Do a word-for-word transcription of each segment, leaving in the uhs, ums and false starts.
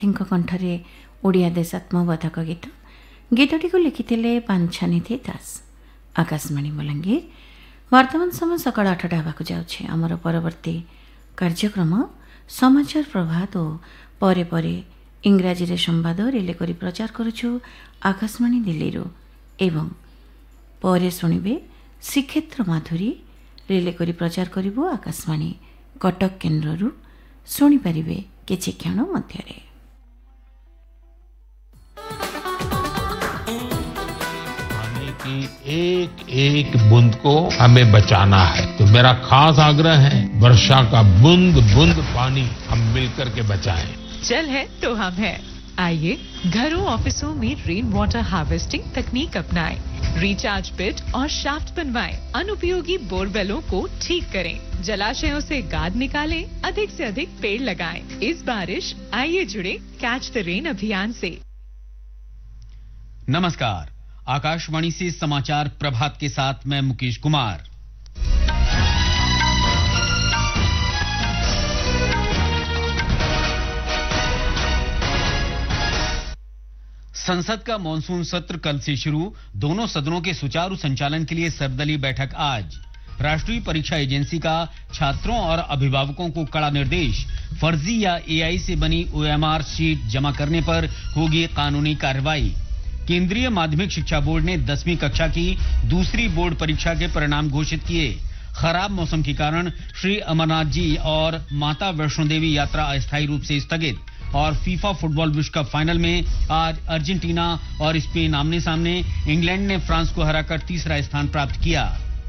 ଙ୍କ କଣ୍ଠରେ ଓଡ଼ିଆ ଦେଶାତ୍ମବୋଧକ ଗୀତ। ଗୀତଟିକୁ ଲେଖିଥିଲେ ପାଞ୍ଚାନିଧି ଦାସ। ଆକାଶବାଣୀ ବଲାଙ୍ଗୀର। ବର୍ତ୍ତମାନ ସମୟ ସକାଳ ଆଠଟା ହେବାକୁ ଯାଉଛି। ଆମର ପରବର୍ତ୍ତୀ କାର୍ଯ୍ୟକ୍ରମ ସମାଚାର ପ୍ରଭାତ ଓ ପରେ ପରେ ଇଂରାଜୀରେ ସମ୍ବାଦ ରିଲେ କରି ପ୍ରଚାର କରୁଛୁ ଆକାଶବାଣୀ ଦିଲ୍ଲୀରୁ ଏବଂ ପରେ ଶୁଣିବେ ଶ୍ରୀକ୍ଷେତ୍ର ମାଧୁରୀ ରିଲେ କରି ପ୍ରଚାର କରିବୁ ଆକାଶବାଣୀ କଟକ କେନ୍ଦ୍ରରୁ। ଶୁଣିପାରିବେ କିଛି କ୍ଷଣ ମଧ୍ୟରେ। की एक एक बूंद को हमें बचाना है, तो मेरा खास आग्रह है वर्षा का बूंद बूंद पानी हम मिलकर के बचाएं। जल है तो हम है। आइए घरों ऑफिसों में रेन वाटर हार्वेस्टिंग तकनीक अपनाएं, रिचार्ज पिट और शाफ्ट बनवाएं, अनुपयोगी बोरवेलों को ठीक करें, जलाशयों से गाद निकालें, अधिक से अधिक पेड़ लगाएं। इस बारिश आइए जुड़े कैच द रेन अभियान से। नमस्कार, आकाशवाणी से समाचार प्रभात के साथ मैं मुकेश कुमार। संसद का मानसून सत्र कल से शुरू। दोनों सदनों के सुचारू संचालन के लिए सर्वदलीय बैठक आज। राष्ट्रीय परीक्षा एजेंसी का छात्रों और अभिभावकों को कड़ा निर्देश। फर्जी या एआई से बनी ओएमआर शीट जमा करने पर होगी कानूनी कार्रवाई। केंद्रीय माध्यमिक शिक्षा बोर्ड ने दसवीं कक्षा की दूसरी बोर्ड परीक्षा के परिणाम घोषित किए। खराब मौसम के कारण श्री अमरनाथ जी और माता वैष्णो देवी यात्रा अस्थायी रूप से स्थगित। और फीफा फुटबॉल विश्व कप फाइनल में आज अर्जेंटीना और स्पेन आमने सामने। इंग्लैंड ने फ्रांस को हराकर तीसरा स्थान प्राप्त किया।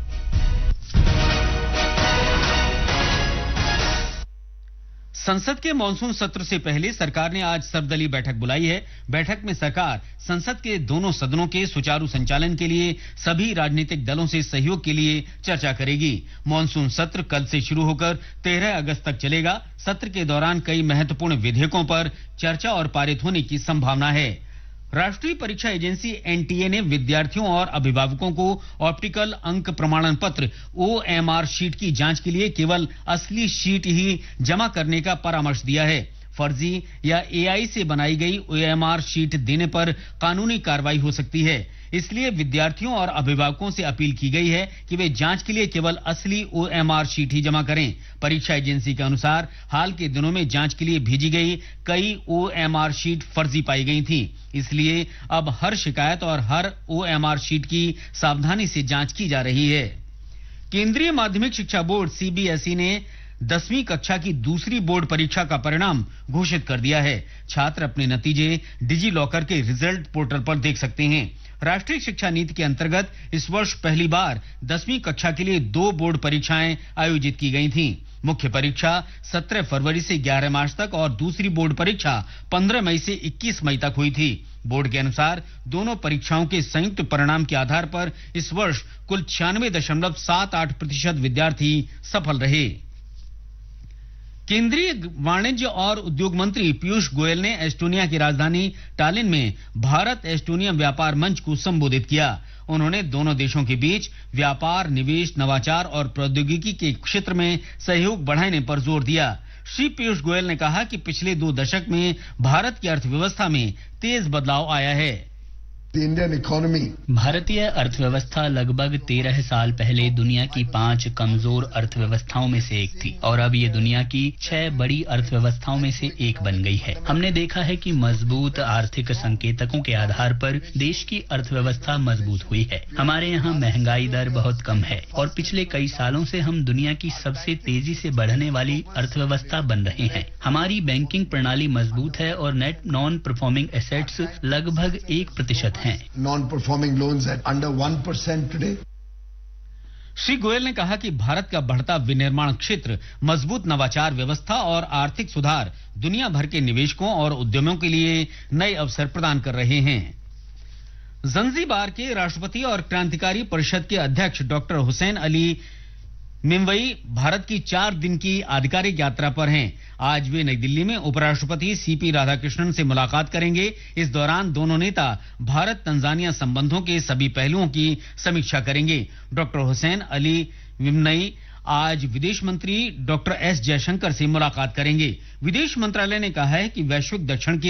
संसद के मानसून सत्र से पहले सरकार ने आज सर्वदलीय बैठक बुलाई है। बैठक में सरकार संसद के दोनों सदनों के सुचारू संचालन के लिए सभी राजनीतिक दलों से सहयोग के लिए चर्चा करेगी। मानसून सत्र कल से शुरू होकर तेरह अगस्त तक चलेगा। सत्र के दौरान कई महत्वपूर्ण विधेयकों पर चर्चा और पारित होने की संभावना है। राष्ट्रीय परीक्षा एजेंसी एनटीए ने विद्यार्थियों और अभिभावकों को ऑप्टिकल अंक प्रमाणन पत्र ओएमआर शीट की जांच के लिए केवल असली शीट ही जमा करने का परामर्श दिया है। फर्जी या एआई से बनाई गई ओएमआर शीट देने पर कानूनी कार्रवाई हो सकती है। इसलिए विद्यार्थियों और अभिभावकों से अपील की गई है कि वे जांच के लिए केवल असली ओएमआर शीट ही जमा करें। परीक्षा एजेंसी के अनुसार हाल के दिनों में जांच के लिए भेजी गई कई ओएमआर शीट फर्जी पाई गई थी। इसलिए अब हर शिकायत और हर ओएमआर शीट की सावधानी से जांच की जा रही है। केंद्रीय माध्यमिक शिक्षा बोर्ड सीबीएसई ने दसवीं कक्षा की दूसरी बोर्ड परीक्षा का परिणाम घोषित कर दिया है। छात्र अपने नतीजे डिजी लॉकर के रिजल्ट पोर्टल पर देख सकते हैं। राष्ट्रीय शिक्षा नीति के अंतर्गत इस वर्ष पहली बार दसवीं कक्षा के लिए दो बोर्ड परीक्षाएं आयोजित की गई थीं। मुख्य परीक्षा सत्रह फरवरी से ग्यारह मार्च तक और दूसरी बोर्ड परीक्षा पंद्रह मई से इक्कीस मई तक हुई थी। बोर्ड के अनुसार दोनों परीक्षाओं के संयुक्त परिणाम के आधार पर इस वर्ष कुल छियानवे दशमलव सात आठ प्रतिशत विद्यार्थी सफल रहे। केंद्रीय वाणिज्य और उद्योग मंत्री पीयूष गोयल ने एस्टोनिया की राजधानी टालिन में भारत एस्टोनिया व्यापार मंच को संबोधित किया। उन्होंने दोनों देशों के बीच व्यापार, निवेश, नवाचार और प्रौद्योगिकी के क्षेत्र में सहयोग बढ़ाने पर जोर दिया। श्री पीयूष गोयल ने कहा कि पिछले दो दशक में भारत की अर्थव्यवस्था में तेज बदलाव आया है। इंडियन इकोनॉमी भारतीय अर्थव्यवस्था लगभग तेरह साल पहले दुनिया की पांच कमजोर अर्थव्यवस्थाओं में से एक थी और अब ये दुनिया की छह बड़ी अर्थव्यवस्थाओं में से एक बन गई है। हमने देखा है कि मजबूत आर्थिक संकेतकों के आधार पर देश की अर्थव्यवस्था मजबूत हुई है। हमारे यहाँ महंगाई दर बहुत कम है और पिछले कई सालों से हम दुनिया की सबसे तेजी से बढ़ने वाली अर्थव्यवस्था बन रहे हैं। हमारी बैंकिंग प्रणाली मजबूत है और नेट नॉन परफॉर्मिंग एसेट्स लगभग एक प्रतिशत non performing loans eight under one percent today. Shri Goyal ने कहा कि भारत का बढ़ता विनिर्माण क्षेत्र, मजबूत नवाचार व्यवस्था और आर्थिक सुधार दुनिया भर के निवेशकों और उद्यमियों के लिए नए अवसर प्रदान कर रहे हैं। जंजीबार के राष्ट्रपति और क्रांतिकारी परिषद के अध्यक्ष डॉक्टर हुसैन अली मिमवई भारत की चार दिन की आधिकारिक यात्रा पर हैं। आज वे नई दिल्ली में उपराष्ट्रपति सीपी राधाकृष्णन से मुलाकात करेंगे। इस दौरान दोनों नेता भारत तंजानिया संबंधों के सभी पहलुओं की समीक्षा करेंगे। डॉक्टर हुसैन अली मिमवई आज विदेश मंत्री डॉक्टर एस जयशंकर से मुलाकात करेंगे। विदेश मंत्रालय ने कहा है कि वैश्विक दक्षिण के